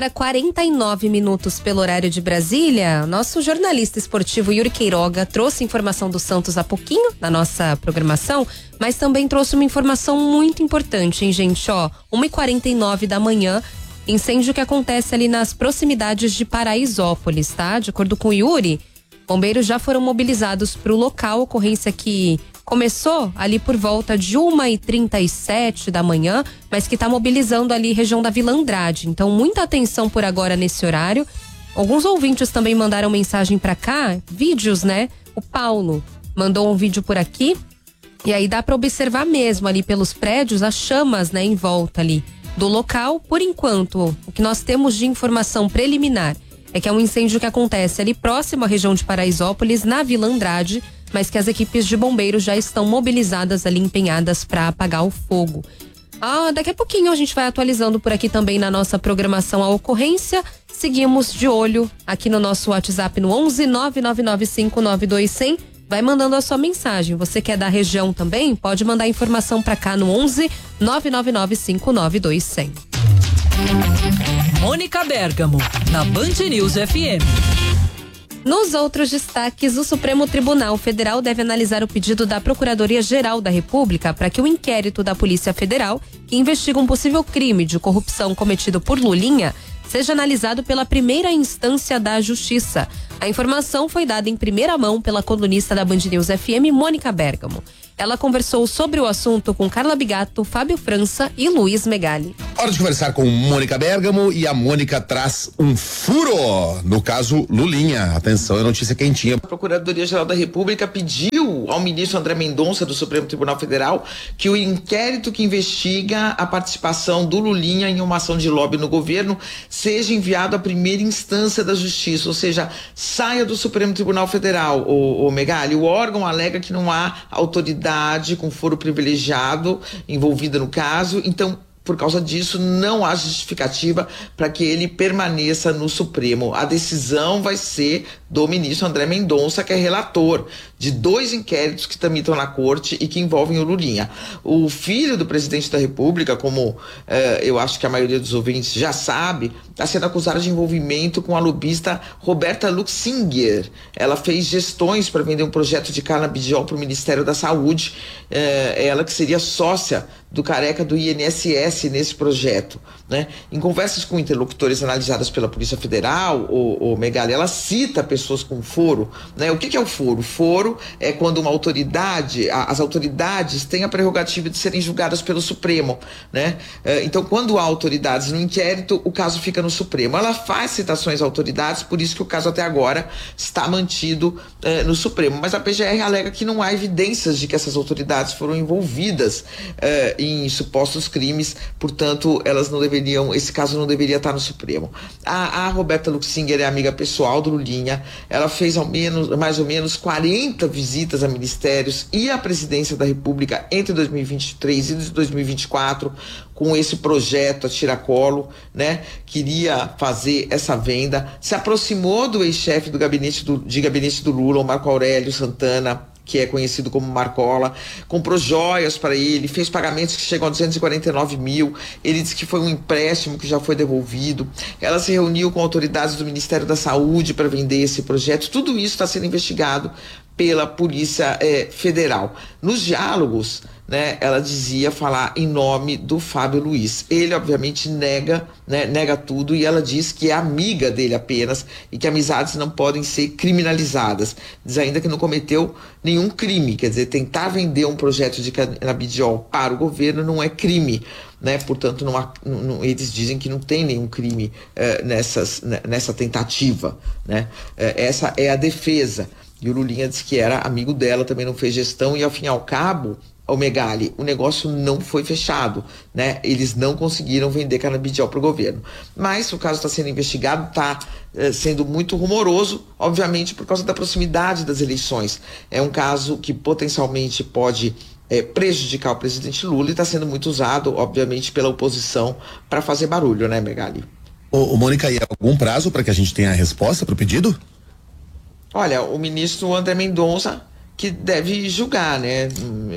hora 49 minutos pelo horário de Brasília. Nosso jornalista esportivo Yuri Queiroga trouxe informação do Santos há pouquinho na nossa programação, mas também trouxe uma informação muito importante, hein, gente? Ó, 1h49 da manhã, incêndio que acontece ali nas proximidades de Paraisópolis, tá? De acordo com o Yuri, bombeiros já foram mobilizados para o local, ocorrência que começou ali por volta de 1h37 da manhã, mas que está mobilizando ali região da Vila Andrade. Então, muita atenção por agora nesse horário. Alguns ouvintes também mandaram mensagem para cá, vídeos, né? O Paulo mandou um vídeo por aqui, e aí dá para observar mesmo ali pelos prédios as chamas, né, em volta ali do local. Por enquanto, o que nós temos de informação preliminar é que é um incêndio que acontece ali próximo à região de Paraisópolis, na Vila Andrade, mas que as equipes de bombeiros já estão mobilizadas ali, empenhadas para apagar o fogo. Daqui a pouquinho a gente vai atualizando por aqui também na nossa programação a ocorrência. Seguimos de olho aqui no nosso WhatsApp no 11 999592100. Vai mandando a sua mensagem. Você que é da região também, pode mandar informação para cá no 11 999592100. Mônica Bergamo, na Band News FM. Nos outros destaques, o Supremo Tribunal Federal deve analisar o pedido da Procuradoria-Geral da República para que o inquérito da Polícia Federal, que investiga um possível crime de corrupção cometido por Lulinha, seja analisado pela primeira instância da Justiça. A informação foi dada em primeira mão pela colunista da Band News FM, Mônica Bergamo. Ela conversou sobre o assunto com Carla Bigato, Fábio França e Luiz Megali. Hora de conversar com Mônica Bergamo, e a Mônica traz um furo no caso Lulinha. Atenção, é notícia quentinha. A Procuradoria-Geral da República pediu ao ministro André Mendonça, do Supremo Tribunal Federal, que o inquérito que investiga a participação do Lulinha em uma ação de lobby no governo seja enviado à primeira instância da Justiça, ou seja, saia do Supremo Tribunal Federal, o Megali. O órgão alega que não há autoridade com foro privilegiado envolvida no caso, então, por causa disso, não há justificativa para que ele permaneça no Supremo. A decisão vai ser do ministro André Mendonça, que é relator de 2 inquéritos que tramitam na corte e que envolvem o Lulinha. O filho do presidente da República, como eu acho que a maioria dos ouvintes já sabe, está sendo acusado de envolvimento com a lobista Roberta Luxinger. Ela fez gestões para vender um projeto de canabidiol para o Ministério da Saúde, ela que seria sócia do careca do INSS nesse projeto, né? Em conversas com interlocutores analisadas pela Polícia Federal, o Megali, ela cita pessoas com foro, né? O que é o foro? O foro é quando uma autoridade, as autoridades têm a prerrogativa de serem julgadas pelo Supremo, né? Então, quando há autoridades no inquérito, o caso fica no Supremo. Ela faz citações a autoridades, por isso que o caso até agora está mantido no Supremo. Mas a PGR alega que não há evidências de que essas autoridades foram envolvidas em supostos crimes, portanto, elas não deveriam, esse caso não deveria estar no Supremo. A Roberta Luxinger é amiga pessoal do Lulinha, ela fez mais ou menos 40 visitas a ministérios e à presidência da República entre 2023 e 2024 com esse projeto a tiracolo, né? Queria fazer essa venda, se aproximou do ex-chefe do gabinete do Lula, o Marco Aurélio Santana, que é conhecido como Marcola, comprou joias para ele, fez pagamentos que chegam a 249 mil, ele disse que foi um empréstimo que já foi devolvido. Ela se reuniu com autoridades do Ministério da Saúde para vender esse projeto. Tudo isso está sendo investigado pela Polícia Federal. Nos diálogos, né, ela dizia falar em nome do Fábio Luiz. Ele, obviamente, nega tudo, e ela diz que é amiga dele apenas e que amizades não podem ser criminalizadas. Diz ainda que não cometeu nenhum crime, quer dizer, tentar vender um projeto de canabidiol para o governo não é crime, né? Portanto, eles dizem que não tem nenhum crime nessa tentativa, né? Essa é a defesa. E o Lulinha disse que era amigo dela, também não fez gestão, e ao fim e ao cabo, o Megali, o negócio não foi fechado, né? Eles não conseguiram vender canabidiol para o governo. Mas o caso está sendo investigado, está sendo muito rumoroso, obviamente por causa da proximidade das eleições. É um caso que potencialmente pode prejudicar o presidente Lula e está sendo muito usado, obviamente, pela oposição para fazer barulho, né, Megali? Mônica, e algum prazo para que a gente tenha a resposta para o pedido? Olha, o ministro André Mendonça que deve julgar, né,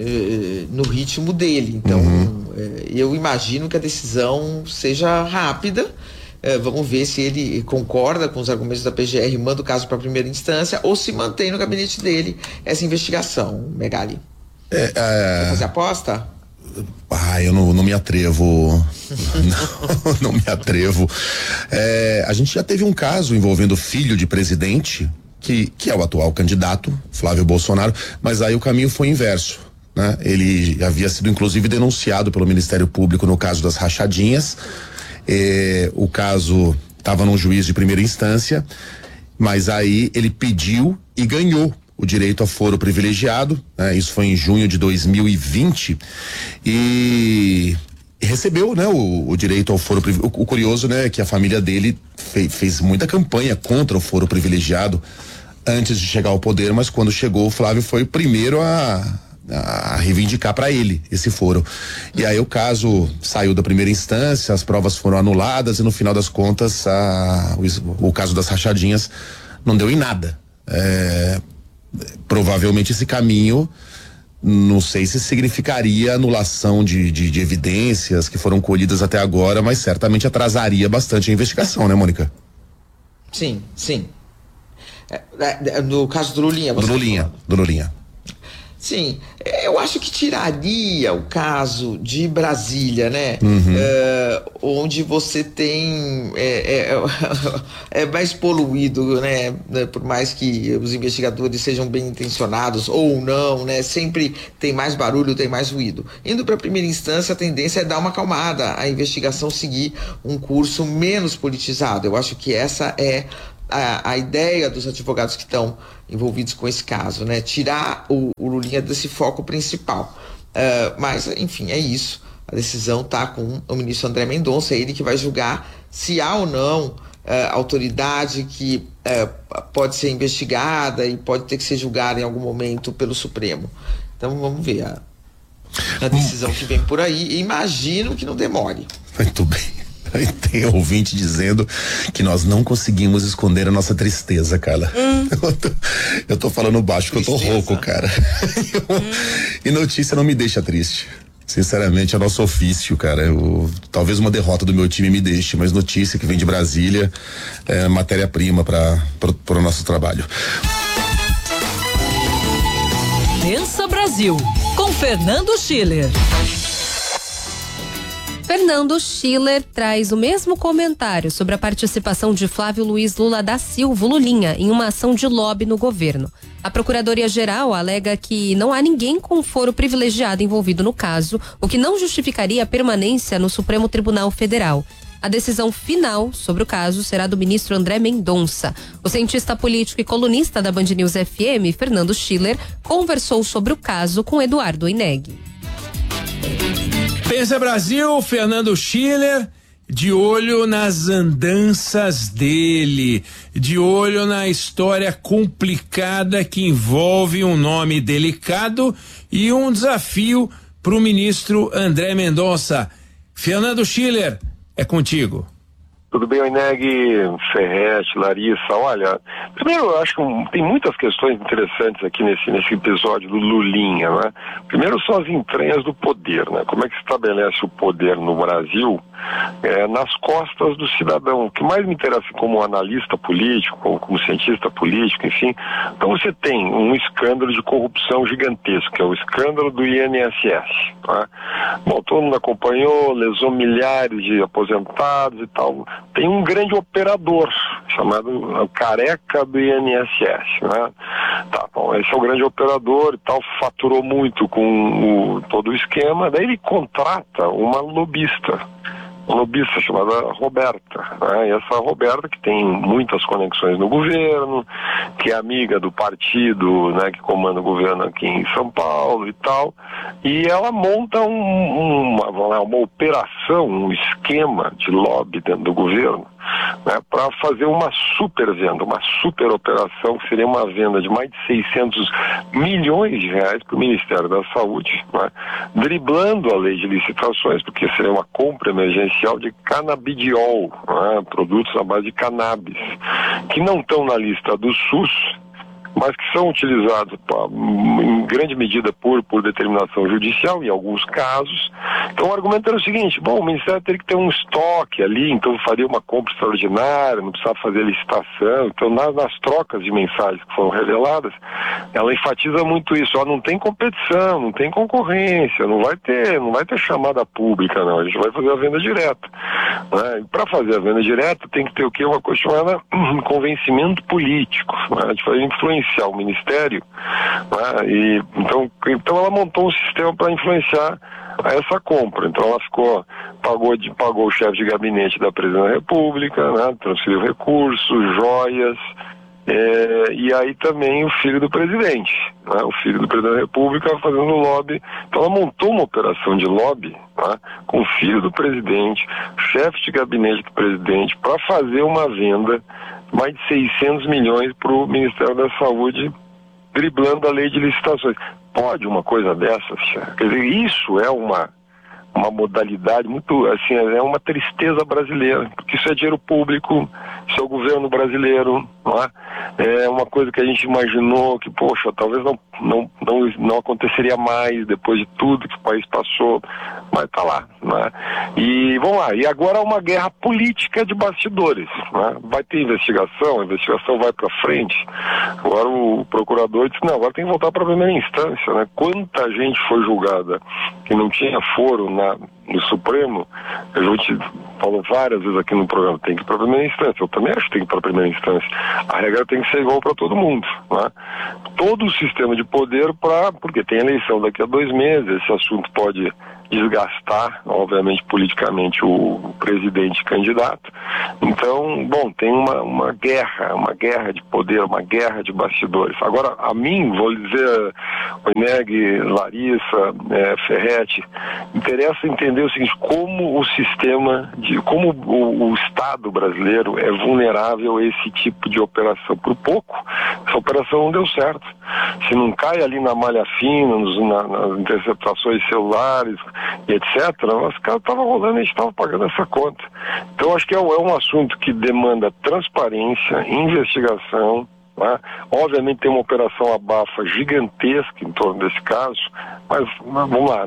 no ritmo dele. Então, eu imagino que a decisão seja rápida, Vamos ver se ele concorda com os argumentos da PGR, manda o caso para a primeira instância ou se mantém no gabinete dele essa investigação, Megali. Quer fazer aposta? Eu não me atrevo. não me atrevo. A gente já teve um caso envolvendo o filho de presidente, que é o atual candidato, Flávio Bolsonaro, mas aí o caminho foi inverso, né? Ele havia sido inclusive denunciado pelo Ministério Público no caso das rachadinhas. O caso estava num juiz de primeira instância, mas aí ele pediu e ganhou o direito a foro privilegiado, né? Isso foi em junho de 2020 e recebeu, né, o direito ao foro privilegiado. O curioso, né, é que a família dele fez muita campanha contra o foro privilegiado antes de chegar ao poder, mas quando chegou o Flávio foi o primeiro a reivindicar para ele esse foro. E aí o caso saiu da primeira instância, as provas foram anuladas e no final das contas o caso das rachadinhas não deu em nada. Provavelmente esse caminho, não sei se significaria anulação de evidências que foram colhidas até agora, mas certamente atrasaria bastante a investigação, né, Mônica? Sim. No caso do Lulinha. Do Lulinha. Sim, eu acho que tiraria o caso de Brasília, né? Onde você tem mais poluído, né? Por mais que os investigadores sejam bem intencionados ou não, né? Sempre tem mais barulho, tem mais ruído. Indo para a primeira instância, a tendência é dar uma acalmada, a investigação seguir um curso menos politizado. Eu acho que essa é a ideia dos advogados que estão envolvidos com esse caso, né? Tirar o Lulinha desse foco principal. Mas, enfim, é isso. A decisão está com o ministro André Mendonça, é ele que vai julgar se há ou não autoridade que pode ser investigada e pode ter que ser julgada em algum momento pelo Supremo. Então vamos ver a decisão que vem por aí. E imagino que não demore. Muito bem. Tem ouvinte dizendo que nós não conseguimos esconder a nossa tristeza, Carla. Eu tô falando baixo porque eu tô rouco, cara. E notícia não me deixa triste. Sinceramente, é nosso ofício, cara. Talvez uma derrota do meu time me deixe, mas notícia que vem de Brasília é matéria-prima para o nosso trabalho. Pensa Brasil, com Fernando Schiller. Fernando Schiller traz o mesmo comentário sobre a participação de Flávio Luiz Lula da Silva, Lulinha, em uma ação de lobby no governo. A Procuradoria-Geral alega que não há ninguém com foro privilegiado envolvido no caso, o que não justificaria a permanência no Supremo Tribunal Federal. A decisão final sobre o caso será do ministro André Mendonça. O cientista político e colunista da Band News FM, Fernando Schiller, conversou sobre o caso com Eduardo Ineg. Pensa Brasil, Fernando Schiller, de olho nas andanças dele, de olho na história complicada que envolve um nome delicado e um desafio para o ministro André Mendonça. Fernando Schiller, é contigo. Tudo bem, Ineg, Ferrete, Larissa? Olha, primeiro eu acho que tem muitas questões interessantes aqui nesse episódio do Lulinha, né? Primeiro são as entranhas do poder, né? Como é que se estabelece o poder no Brasil nas costas do cidadão. O que mais me interessa como analista político, como cientista político, enfim. Então você tem um escândalo de corrupção gigantesco, que é o escândalo do INSS. Tá? Bom, todo mundo acompanhou, lesou milhares de aposentados e tal. Tem um grande operador, chamado Careca do INSS. Né? Tá, bom, esse é o grande operador e tal, faturou muito com todo o esquema, daí ele contrata uma lobista chamada Roberta, né? E essa Roberta que tem muitas conexões no governo, que é amiga do partido, né, que comanda o governo aqui em São Paulo e tal, e ela monta uma operação, um esquema de lobby dentro do governo, né, para fazer uma super venda, uma super operação, que seria uma venda de mais de 600 milhões de reais para o Ministério da Saúde, né, driblando a lei de licitações, porque seria uma compra emergencial de canabidiol, né, produtos à base de cannabis, que não estão na lista do SUS, mas que são utilizados em grande medida por determinação judicial, em alguns casos. Então o argumento era o seguinte: bom, o Ministério teria que ter um estoque ali, então faria uma compra extraordinária, não precisava fazer licitação. Então nas trocas de mensagens que foram reveladas, ela enfatiza muito isso: não tem competição, não tem concorrência, não vai ter chamada pública, não, a gente vai fazer a venda direta, né? Para fazer a venda direta tem que ter o quê? Uma coisa chamada convencimento político, né? A gente vai influenciar o Ministério, né? E então ela montou um sistema para influenciar essa compra. Então ela pagou o chefe de gabinete da Presidência da República, né? Transferiu recursos, joias, e aí também o filho do presidente, né? O filho do presidente da República fazendo lobby. Então ela montou uma operação de lobby, né? Com o filho do presidente, chefe de gabinete do presidente, para fazer uma venda de mais de 600 milhões para o Ministério da Saúde, driblando a lei de licitações. Pode uma coisa dessas? Quer dizer, isso é uma modalidade muito, assim, é uma tristeza brasileira, porque isso é dinheiro público, isso é o governo brasileiro, não é? É uma coisa que a gente imaginou que, poxa, talvez não aconteceria mais depois de tudo que o país passou, mas tá lá, né? E vamos lá, e agora é uma guerra política de bastidores, né? Vai ter investigação, a investigação vai para frente. Agora o procurador disse: não, agora tem que voltar para a primeira instância, né? Quanta gente foi julgada que não tinha foro no Supremo, a gente falou várias vezes aqui no programa, tem que ir para a primeira instância. Eu também acho que tem que ir para a primeira instância. A regra tem que ser igual para todo mundo, né? Todo o sistema de poder, porque tem eleição daqui a 2 meses, esse assunto pode desgastar, obviamente, politicamente o presidente candidato. Então, bom, tem uma guerra de poder, uma guerra de bastidores. Agora, a mim, vou dizer, Oineg, Larissa, Ferretti, interessa entender o seguinte: como o sistema, como o Estado brasileiro é vulnerável a esse tipo de operação. Por pouco, essa operação não deu certo. Se não cai ali na malha fina, nas interceptações celulares e etc., os caras estavam rolando e a gente estava pagando essa conta. Então acho que é um assunto que demanda transparência, investigação, né? Obviamente tem uma operação abafa gigantesca em torno desse caso, mas vamos lá.